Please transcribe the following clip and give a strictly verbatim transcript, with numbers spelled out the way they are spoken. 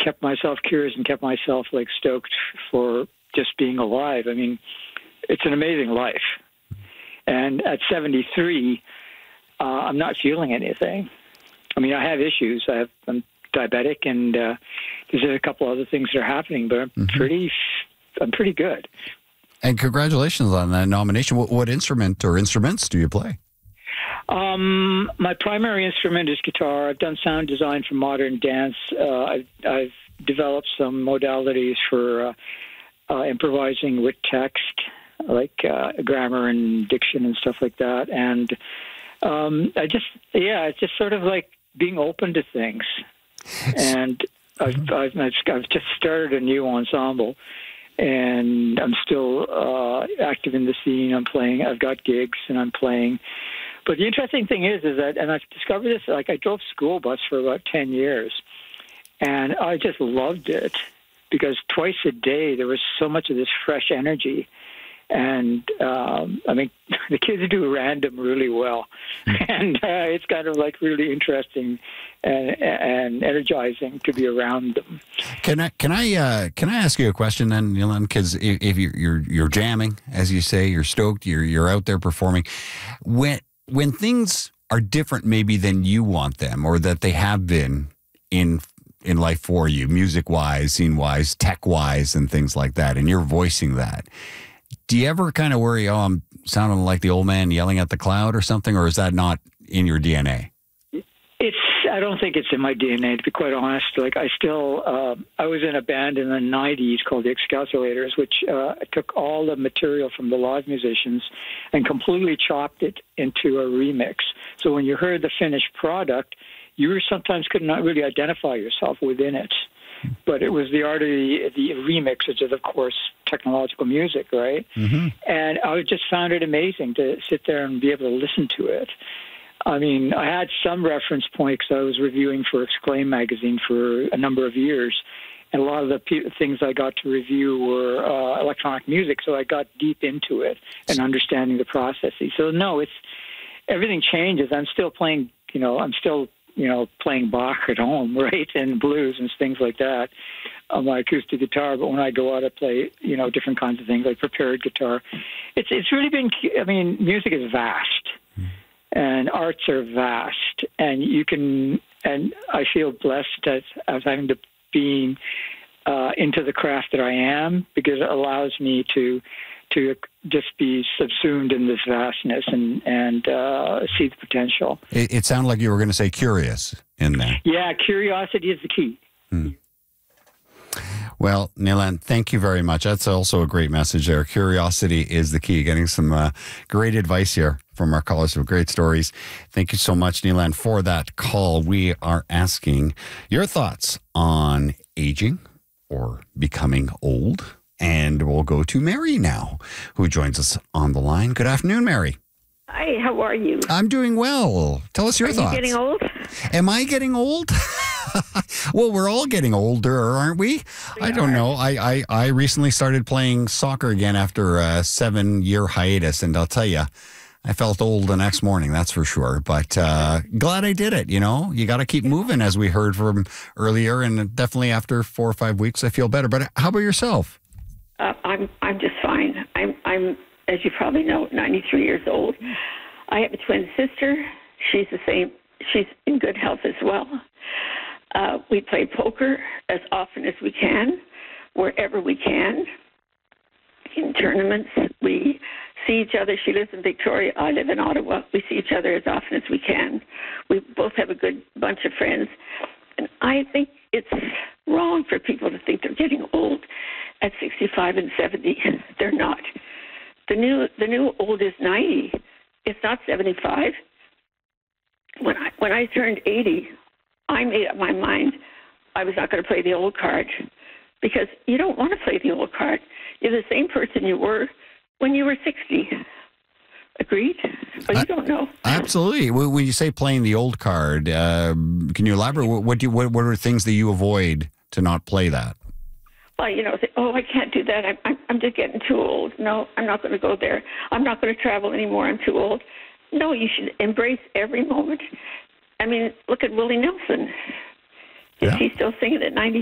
kept myself curious and kept myself like stoked for just being alive. I mean, it's an amazing life. And at seventy-three, uh, I'm not feeling anything. I mean, I have issues. I have, I'm diabetic, and uh, there's a couple other things that are happening, but I'm mm-hmm. pretty, I'm pretty good. And congratulations on that nomination. What, what instrument or instruments do you play? Um, my primary instrument is guitar. I've done sound design for modern dance. Uh, I've, I've developed some modalities for uh, uh, improvising with text, like uh, grammar and diction and stuff like that. And um, I just, yeah, it's just sort of like being open to things. And I've, I've, I've just started a new ensemble, and I'm still uh, active in the scene. I'm playing, I've got gigs, and I'm playing. But the interesting thing is, is that, and I've discovered this, like I drove school bus for about ten years, and I just loved it because twice a day there was so much of this fresh energy. And, um, I mean, the kids do random really well. And uh, it's kind of like really interesting and, and energizing to be around them. Can I can I uh, can I ask you a question then, Nilan? Because if, if you're, you're you're jamming, as you say, you're stoked, you're you're out there performing. When when things are different, maybe than you want them, or that they have been in in life for you, music wise, scene wise, tech wise, and things like that, and you're voicing that. Do you ever kind of worry, oh, I'm sounding like the old man yelling at the cloud or something, or is that not in your D N A? It's, I don't think it's in my D N A, to be quite honest. Like, I still, uh, I was in a band in the nineties called the Excalculators, which uh, took all the material from the live musicians and completely chopped it into a remix. So when you heard the finished product, you sometimes could not really identify yourself within it. But it was the art of the, the remix, which is, of course, technological music, right? Mm-hmm. And I just found it amazing to sit there and be able to listen to it. I mean, I had some reference point because I was reviewing for Exclaim magazine for a number of years, and a lot of the p- things I got to review were uh, electronic music, so I got deep into it and understanding the processes. So, no, it's everything changes. I'm still playing, you know, I'm still you know, playing Bach at home, right, and blues and things like that on my acoustic guitar. But when I go out, I play, you know, different kinds of things, like prepared guitar. It's it's really been, I mean, music is vast, mm. and arts are vast, and you can, and I feel blessed as, as having to be uh, into the craft that I am, because it allows me to to just be subsumed in this vastness and, and uh, see the potential. It, it sounded like you were going to say curious in there. Yeah, curiosity is the key. Hmm. Well, Nilan, thank you very much. That's also a great message there. Curiosity is the key. Getting some uh, great advice here from our callers with great stories. Thank you so much, Nilan, for that call. We are asking your thoughts on aging or becoming old. And we'll go to Mary now, who joins us on the line. Good afternoon, Mary. Hi, how are you? I'm doing well. Tell us your are thoughts. Are you getting old? Am I getting old? Well, we're all getting older, aren't we? we I don't are. know. I, I, I recently started playing soccer again after a seven-year hiatus, and I'll tell you, I felt old the next morning, that's for sure. But uh, glad I did it, you know. You got to keep moving, as we heard from earlier, and definitely after four or five weeks, I feel better. But how about yourself? Uh, I'm I'm just fine. I'm I'm as you probably know, ninety-three years old. I have a twin sister. She's the same. She's in good health as well. Uh, we play poker as often as we can, wherever we can. In tournaments, we see each other. She lives in Victoria. I live in Ottawa. We see each other as often as we can. We both have a good bunch of friends. And I think it's wrong for people to think they're getting old at sixty-five and seventy. They're not. The new the new old is ninety. It's not seventy-five. When I when I turned eighty, I made up my mind I was not going to play the old card, because you don't want to play the old card. You're the same person you were when you were sixty. Agreed? But you don't know. Absolutely. When you say playing the old card, uh, can you elaborate? What do you, what, what are things that you avoid to not play that? Well, you know, say, oh, I can't do that. I'm, I'm, I'm just getting too old. No, I'm not going to go there. I'm not going to travel anymore. I'm too old. No, you should embrace every moment. I mean, look at Willie Nelson. Is yeah. he still singing at ninety?